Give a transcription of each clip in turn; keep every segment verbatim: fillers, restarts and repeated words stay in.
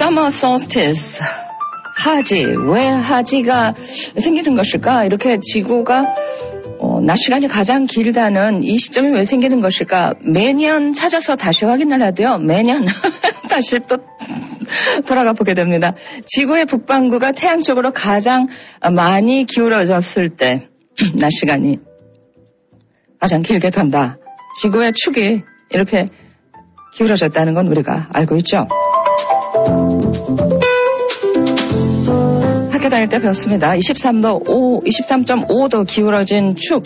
Summer solstice. 하지. 왜 하지가 생기는 것일까? 이렇게 지구가 어, 낮 시간이 가장 길다는 이 시점이 왜 생기는 것일까? 매년 찾아서 다시 확인을 해도요. 매년 다시 또 돌아가 보게 됩니다. 지구의 북반구가 태양 쪽으로 가장 많이 기울어졌을 때 낮 시간이 가장 길게 돈다. 지구의 축이 이렇게 기울어졌다는 건 우리가 알고 있죠. 학교 다닐 때 배웠습니다. 이십삼 도 오, 이십삼 점 오 도 기울어진 축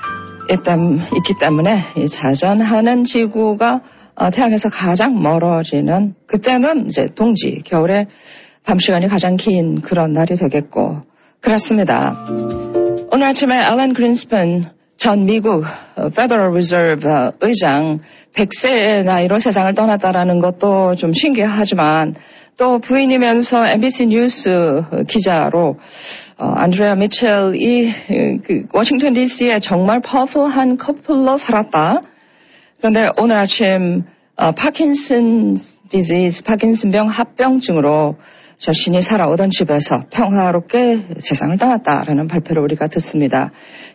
일단 있기 때문에 이 자전하는 지구가 어, 태양에서 가장 멀어지는 그때는 이제 동지 겨울에 밤 시간이 가장 긴 그런 날이 되겠고 그렇습니다. 오늘 아침에 앨런 그린스펀 전 미국 페더럴 리저브 의장 백 세의 나이로 세상을 떠났다라는 것도 좀 신기하지만 또 부인이면서 엠비씨 뉴스 기자로 어, 안드레아 미첼이 그 워싱턴 디씨에 정말 파워풀한 커플로 살았다. 그런데 오늘 아침 어, 파킨슨 디지즈, 파킨슨병 합병증으로 자신이 살아오던 집에서 평화롭게 세상을 떠났다라는 발표를 우리가 듣습니다.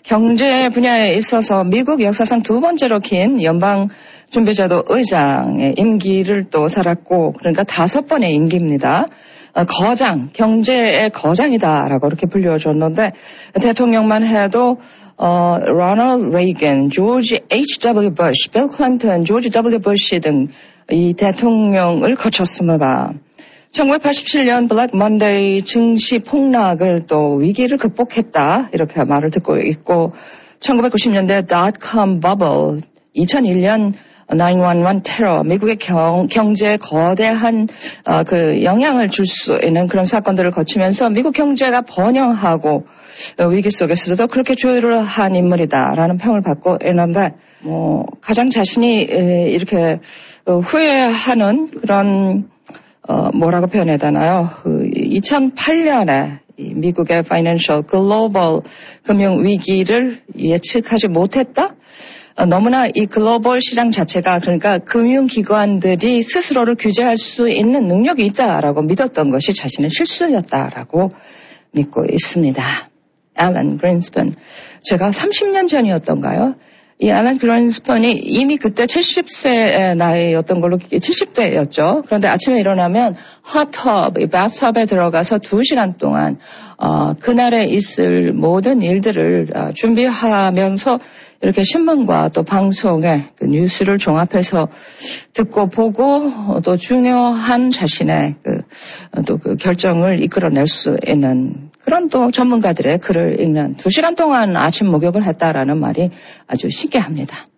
경제 분야에 있어서 미국 역사상 두 번째로 긴 연방 준비제도 의장의 임기를 또 살았고 그러니까 다섯 번의 임기입니다. 어, 거장, 경제의 거장이다라고 이렇게 불려줬는데 대통령만 해도 어, 로널드 레이건, 조지 에이치 더블유 부시, 빌 클린턴, 조지 더블유 부시 등 이 대통령을 거쳤습니다. 천구백팔십칠 년 블랙 먼데이 증시 폭락을 또 위기를 극복했다 이렇게 말을 듣고 있고 천구백구십 년대 닷컴 버블, 이천일 년 나인일일 테러, 미국의 경, 경제에 거대한 어, 그 영향을 줄 수 있는 그런 사건들을 거치면서 미국 경제가 번영하고 어, 위기 속에서도 그렇게 조율을 한 인물이다라는 평을 받고 있는데 뭐 가장 자신이 에, 이렇게 어, 후회하는 그런 어, 뭐라고 표현해야 되나요? 그 이천팔 년에 이 미국의 파이낸셜 글로벌 금융 위기를 예측하지 못했다? 어, 너무나 이 글로벌 시장 자체가 그러니까 금융기관들이 스스로를 규제할 수 있는 능력이 있다라고 믿었던 것이 자신의 실수였다라고 믿고 있습니다. 앨런 그린스펀. 제가 삼십 년 전이었던가요? 이 앨런 그린스펀이 이미 그때 칠십 세의 나이였던 걸로, 칠십 대였죠. 그런데 아침에 일어나면 핫터브, 이 바스터브에 들어가서 두 시간 동안 어, 그날에 있을 모든 일들을 어, 준비하면서 이렇게 신문과 또 방송에 그 뉴스를 종합해서 듣고 보고 어, 또 중요한 자신의 그, 어, 또 그 결정을 이끌어낼 수 있는 그런 또 전문가들의 글을 읽는 두 시간 동안 아침 목욕을 했다라는 말이 아주 신기합니다.